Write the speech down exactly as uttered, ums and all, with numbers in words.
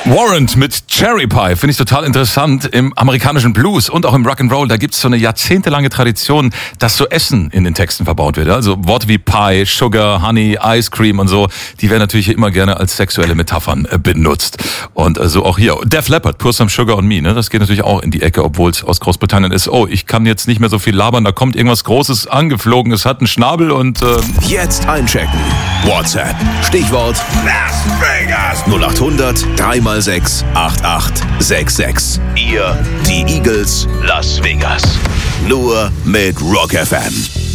Warrant mit Cherry Pie finde ich total interessant. Im amerikanischen Blues und auch im Rock'n'Roll, da gibt es so eine jahrzehntelange Tradition, dass so Essen in den Texten verbaut wird. Also Worte wie Pie, Sugar, Honey, Ice Cream und so, die werden natürlich immer gerne als sexuelle Metaphern äh, benutzt. Und äh, so auch hier. Def Leppard, Pour Some Sugar on Me, ne? Das geht natürlich auch in die Ecke, obwohl es aus Großbritannien ist. Oh, ich kann jetzt nicht mehr so viel labern, da kommt irgendwas Großes angeflogen, es hat einen Schnabel und... Äh Jetzt einchecken. WhatsApp. Stichwort Las Vegas. null acht hundert drei mal sechs acht acht sechs sechs. Ihr, die Eagles, Las Vegas. Nur mit Rock F M.